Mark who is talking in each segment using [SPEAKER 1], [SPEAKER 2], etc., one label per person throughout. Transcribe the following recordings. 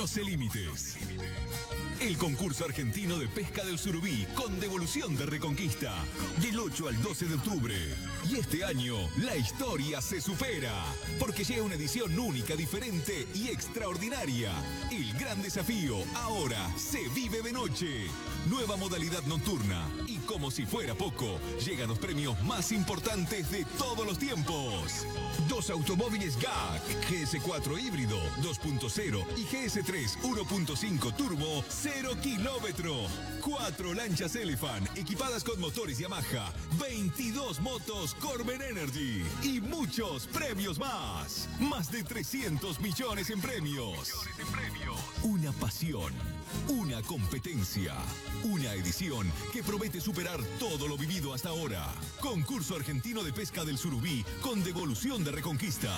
[SPEAKER 1] conoce límites. El concurso argentino de pesca del surubí con devolución de Reconquista, del 8 al 12 de octubre. Y este año la historia se supera, porque llega una edición única, diferente y extraordinaria. El gran desafío ahora se vive de noche. Nueva modalidad nocturna. Y como si fuera poco, llegan los premios más importantes de todos los tiempos. 2 automóviles GAC, GS4 híbrido 2.0 y GS3 1.5 turbo 0 kilómetro. 4 lanchas Elephant equipadas con motores Yamaha, 22 motos Corben Energy y muchos premios más. Más de 300 millones en premios. Una pasión, una competencia, una edición que promete superar todo lo vivido hasta ahora. Concurso argentino de pesca del surubí con devolución de Reconquista.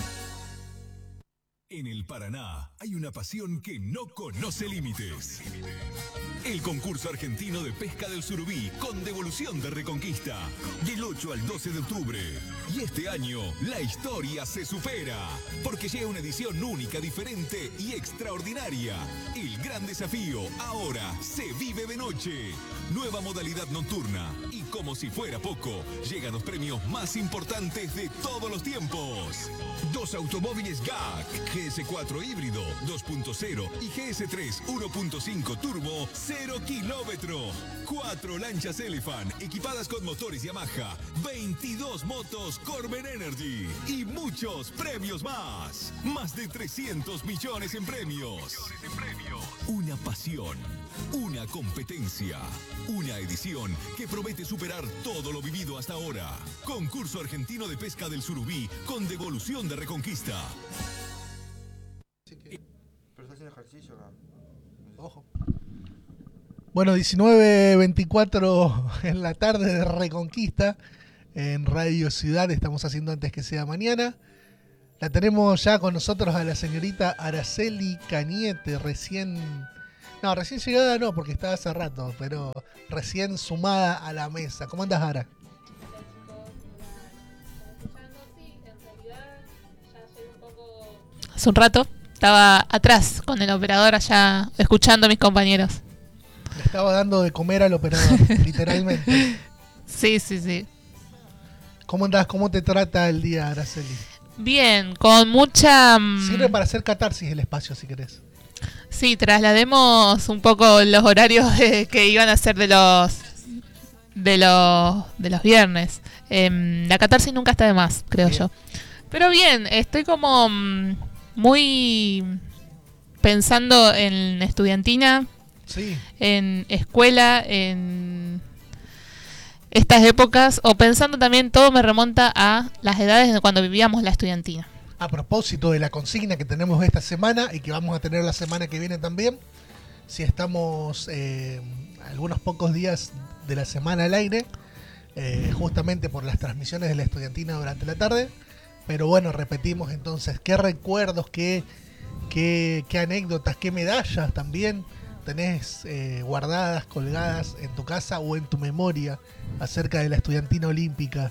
[SPEAKER 1] En el Paraná hay una pasión que no conoce límites. El concurso argentino de pesca del surubí con devolución de Reconquista, del 8 al 12 de octubre. Y este año la historia se supera, porque llega una edición única, diferente y extraordinaria. El gran desafío ahora se vive de noche. Nueva modalidad nocturna. Y como si fuera poco, llegan los premios más importantes de todos los tiempos. 2 automóviles GAC, GS4 híbrido 2.0 y GS3 1.5 turbo 0 kilómetro. 4 lanchas Elephant equipadas con motores Yamaha, 22 motos Corben Energy y muchos premios más. Más de 300 millones en premios. Una pasión, una competencia, una edición que promete superar todo lo vivido hasta ahora. Concurso argentino de pesca del surubí con devolución de Reconquista.
[SPEAKER 2] Pero está haciendo ejercicio acá.
[SPEAKER 3] Ojo. Bueno, 19:24 en la tarde de Reconquista en Radio Ciudad. Estamos haciendo antes que sea mañana. La tenemos ya con nosotros a la señorita Araceli Cañete, recién llegada no, porque estaba hace rato, pero recién sumada a la mesa. ¿Cómo andas, Ara?
[SPEAKER 4] Hace un rato estaba atrás con el operador allá escuchando a mis compañeros.
[SPEAKER 3] Le estaba dando de comer al operador, literalmente.
[SPEAKER 4] Sí.
[SPEAKER 3] ¿Cómo andás? ¿Cómo te trata el día, Araceli?
[SPEAKER 4] Bien, con mucha...
[SPEAKER 3] Sirve para hacer catarsis el espacio, si querés.
[SPEAKER 4] Sí, traslademos un poco los horarios que iban a ser de los viernes. La catarsis nunca está de más, creo yo. Pero bien, estoy como muy pensando en estudiantina,
[SPEAKER 3] sí,
[SPEAKER 4] en escuela, en estas épocas, o pensando también, todo me remonta a las edades de cuando vivíamos la estudiantina.
[SPEAKER 3] A propósito de la consigna que tenemos esta semana y que vamos a tener la semana que viene también, si estamos algunos pocos días de la semana al aire, justamente por las transmisiones de la estudiantina durante la tarde. Pero bueno, repetimos entonces, ¿qué recuerdos, qué anécdotas, qué medallas también tenés guardadas, colgadas en tu casa o en tu memoria acerca de la estudiantina olímpica?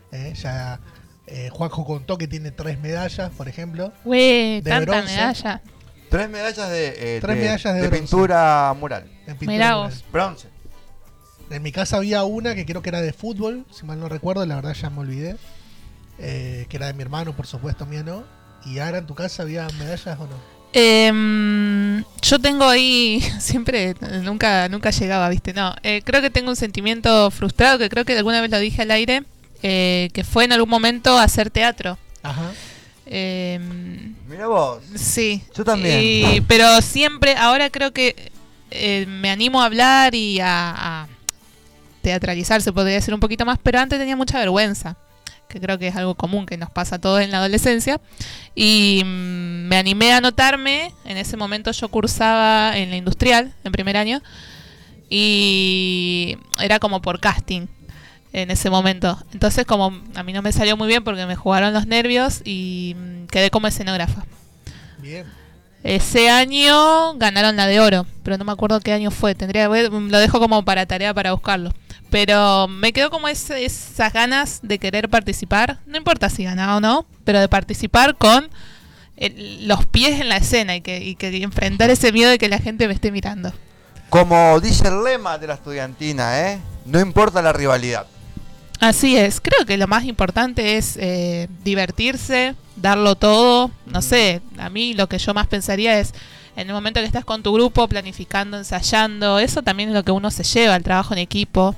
[SPEAKER 3] Juanjo contó que tiene 3 medallas, por ejemplo.
[SPEAKER 4] Tanta
[SPEAKER 3] bronce.
[SPEAKER 4] medalla.
[SPEAKER 2] 3 medallas de
[SPEAKER 3] bronce.
[SPEAKER 2] pintura mural.
[SPEAKER 3] En pintura
[SPEAKER 4] Mirá
[SPEAKER 3] mural.
[SPEAKER 4] vos.
[SPEAKER 2] Bronce.
[SPEAKER 3] En mi casa había una que creo que era de fútbol, si mal no recuerdo, la verdad ya me olvidé. Que era de mi hermano, por supuesto, mía no. ¿Y ahora en tu casa había medallas o no?
[SPEAKER 4] Yo tengo ahí, siempre, nunca llegaba, ¿viste? No, creo que tengo un sentimiento frustrado, que creo que alguna vez lo dije al aire, que fue en algún momento hacer teatro.
[SPEAKER 3] Ajá.
[SPEAKER 2] Mira vos.
[SPEAKER 4] Sí.
[SPEAKER 2] Yo también.
[SPEAKER 4] Pero siempre, ahora creo que me animo a hablar y a teatralizar, se podría decir un poquito más, pero antes tenía mucha vergüenza, que creo que es algo común que nos pasa a todos en la adolescencia, y me animé a anotarme. En ese momento yo cursaba en la industrial, en primer año, y era como por casting en ese momento. Entonces, como a mí no me salió muy bien porque me jugaron los nervios y quedé como escenógrafa.
[SPEAKER 3] Bien.
[SPEAKER 4] Ese año ganaron la de oro, pero no me acuerdo qué año fue. Lo dejo como para tarea para buscarlo. Pero me quedó como esas ganas de querer participar. No importa si ganaba o no, pero de participar con los pies en la escena y que enfrentar ese miedo de que la gente me esté mirando.
[SPEAKER 2] Como dice el lema de la estudiantina, no importa la rivalidad.
[SPEAKER 4] Así es, creo que lo más importante es divertirse, darlo todo. No sé, a mí lo que yo más pensaría es en el momento que estás con tu grupo, planificando, ensayando, eso también es lo que uno se lleva al trabajo en equipo.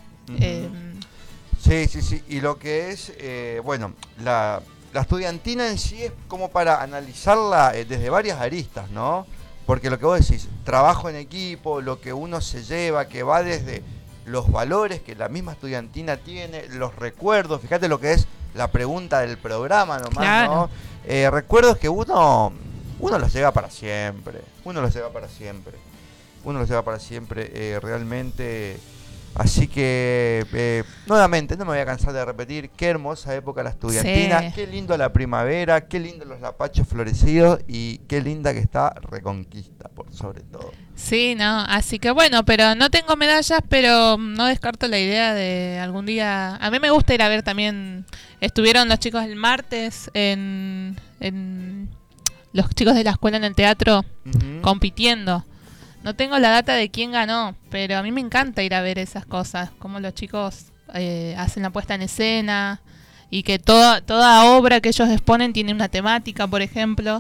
[SPEAKER 2] Sí, y lo que es, la estudiantina en sí es como para analizarla desde varias aristas, ¿no? Porque lo que vos decís, trabajo en equipo, lo que uno se lleva, que va desde los valores que la misma estudiantina tiene, los recuerdos, fíjate lo que es la pregunta del programa nomás, claro. ¿No? Recuerdos que uno los lleva para siempre, realmente. Así que, nuevamente, no me voy a cansar de repetir, qué hermosa época la estudiantina, sí. Qué lindo la primavera, qué lindo los lapachos florecidos y qué linda que está Reconquista, por sobre todo.
[SPEAKER 4] Sí, no, así que bueno, pero no tengo medallas, pero no descarto la idea de algún día. A mí me gusta ir a ver también, estuvieron los chicos el martes en los chicos de la escuela en el teatro compitiendo. No tengo la data de quién ganó, pero a mí me encanta ir a ver esas cosas, cómo los chicos hacen la puesta en escena y que toda obra que ellos exponen tiene una temática, por ejemplo.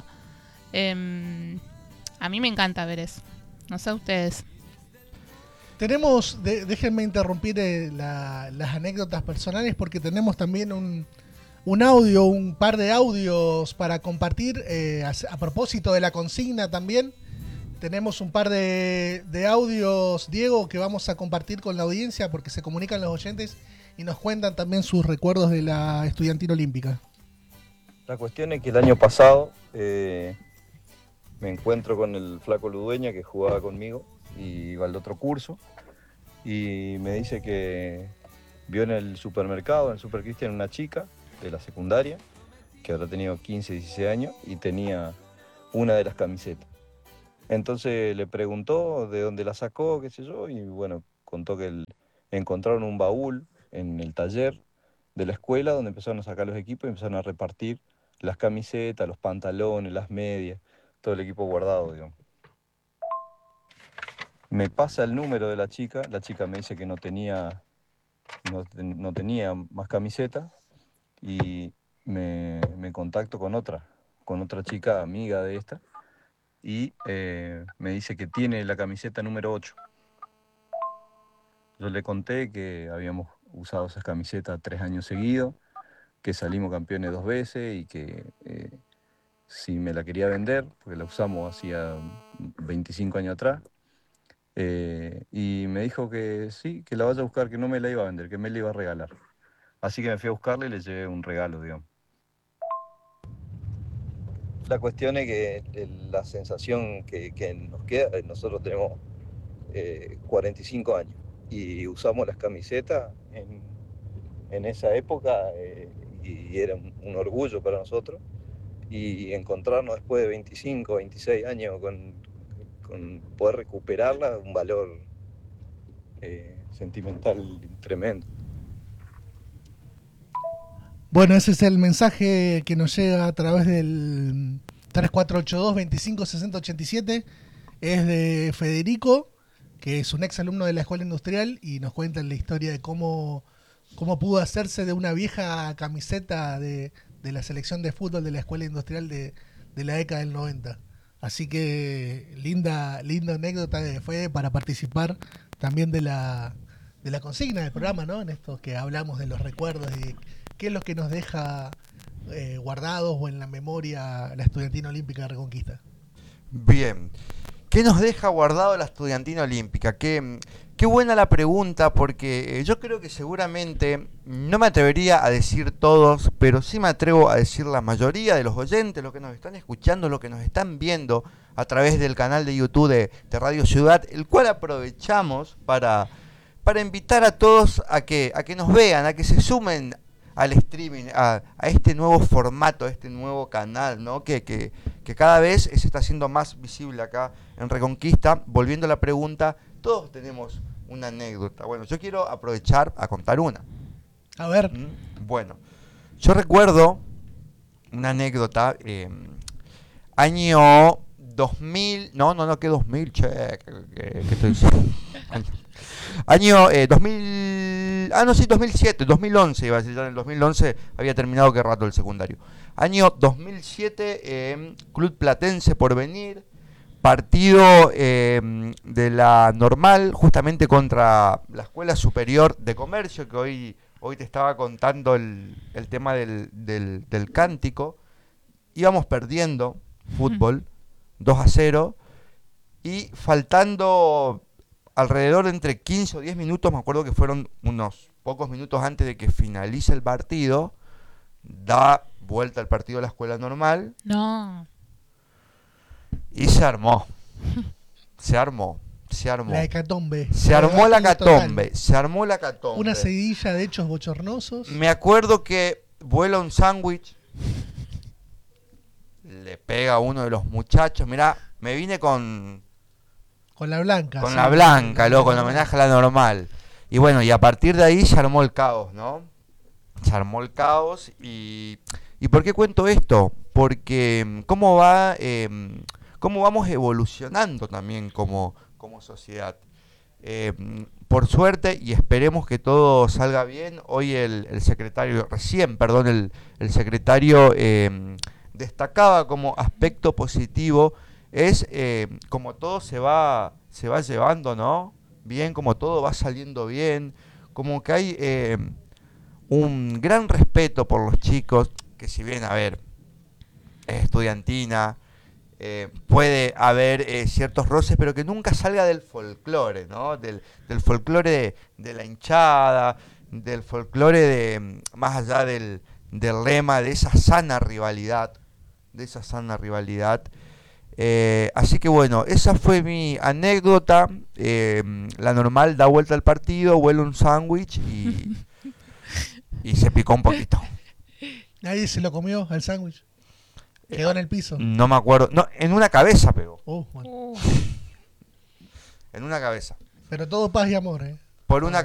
[SPEAKER 4] A mí me encanta ver eso. No sé ustedes.
[SPEAKER 3] Tenemos, déjenme interrumpir las anécdotas personales porque tenemos también un par de audios para compartir a propósito de la consigna también. Tenemos un par de audios, Diego, que vamos a compartir con la audiencia porque se comunican los oyentes y nos cuentan también sus recuerdos de la estudiantina olímpica.
[SPEAKER 5] La cuestión es que el año pasado me encuentro con el flaco Ludueña que jugaba conmigo y iba al otro curso y me dice que vio en el supermercado, en el Super Cristian, una chica de la secundaria que habrá tenido 15, 16 años y tenía una de las camisetas. Entonces le preguntó de dónde la sacó, qué sé yo, y bueno, contó que encontraron un baúl en el taller de la escuela donde empezaron a sacar los equipos y empezaron a repartir las camisetas, los pantalones, las medias, todo el equipo guardado, digamos. Me pasa el número de la chica me dice que no tenía más camisetas y me contacto con otra chica amiga de esta y me dice que tiene la camiseta número 8. Yo le conté que habíamos usado esas camisetas 3 años seguidos, que salimos campeones 2 veces y que si me la quería vender, porque la usamos hacía 25 años atrás, y me dijo que sí, que la vaya a buscar, que no me la iba a vender, que me la iba a regalar. Así que me fui a buscarla y le llevé un regalo, digamos. La cuestión es que la sensación que nos queda, nosotros tenemos 45 años y usamos las camisetas en esa época y era un orgullo para nosotros. Y encontrarnos después de 25, 26 años con poder recuperarla, un valor sentimental tremendo.
[SPEAKER 3] Bueno, ese es el mensaje que nos llega a través del 3482-256087. Es de Federico, que es un ex alumno de la Escuela Industrial y nos cuenta la historia de cómo pudo hacerse de una vieja camiseta de la selección de fútbol de la Escuela Industrial de la década del 90. Así que linda anécdota de Fede para participar también de la consigna del programa, ¿no? En esto que hablamos de los recuerdos y qué es lo que nos deja guardados o en la memoria la estudiantina olímpica de Reconquista.
[SPEAKER 2] Bien. ¿Qué nos deja guardado la estudiantina olímpica? Qué buena la pregunta, porque yo creo que seguramente, no me atrevería a decir todos, pero sí me atrevo a decir la mayoría de los oyentes, los que nos están escuchando, los que nos están viendo a través del canal de YouTube de Radio Ciudad, el cual aprovechamos para invitar a todos a que nos vean, a que se sumen al streaming, a este nuevo formato, a este nuevo canal, ¿no? Que cada vez se está haciendo más visible acá en Reconquista. Volviendo a la pregunta, todos tenemos una anécdota. Bueno, yo quiero aprovechar a contar una.
[SPEAKER 3] A ver.
[SPEAKER 2] Bueno, yo recuerdo una anécdota. Año 2000, no, que 2000, che, que estoy diciendo. Año 2000, no, sí, 2007, 2011, iba a decir, ya en el 2011 había terminado que rato el secundario. Año 2007, Club Platense Porvenir, partido de la normal, justamente contra la Escuela Superior de Comercio, que hoy te estaba contando el tema del cántico. Íbamos perdiendo fútbol 2-0 y faltando alrededor de entre 15 o 10 minutos, me acuerdo que fueron unos pocos minutos antes de que finalice el partido, da vuelta el partido a la Escuela Normal.
[SPEAKER 4] No.
[SPEAKER 2] Y se armó. Se armó.
[SPEAKER 3] La hecatombe.
[SPEAKER 2] Se armó la
[SPEAKER 3] hecatombe.
[SPEAKER 2] catombe. Se armó la catombe.
[SPEAKER 3] Una seguidilla de hechos bochornosos.
[SPEAKER 2] Me acuerdo que vuela un sándwich. Le pega a uno de los muchachos. Mirá, me vine con
[SPEAKER 3] la blanca.
[SPEAKER 2] Con
[SPEAKER 3] sí.
[SPEAKER 2] la blanca, loco, en homenaje a la normal. Y bueno, y a partir de ahí se armó el caos, ¿no? Se armó el caos. ¿Y por qué cuento esto? Porque cómo vamos evolucionando también como sociedad. Por suerte, y esperemos que todo salga bien, hoy el secretario destacaba como aspecto positivo, es como todo se va llevando, ¿no? Bien, como todo va saliendo bien, como que hay un gran respeto por los chicos, que si bien, a ver, es estudiantina, puede haber ciertos roces, pero que nunca salga del folclore, ¿no? Del folclore de la hinchada, del folclore de, más allá del lema, de esa sana rivalidad, así que bueno, esa fue mi anécdota. La normal da vuelta al partido, vuela un sándwich y se picó un poquito.
[SPEAKER 3] ¿Nadie se lo comió al sándwich? ¿Quedó en el piso?
[SPEAKER 2] No me acuerdo. No, en una cabeza pegó.
[SPEAKER 3] Bueno.
[SPEAKER 2] En una cabeza.
[SPEAKER 3] Pero todo paz y amor, ¿eh?
[SPEAKER 2] Por una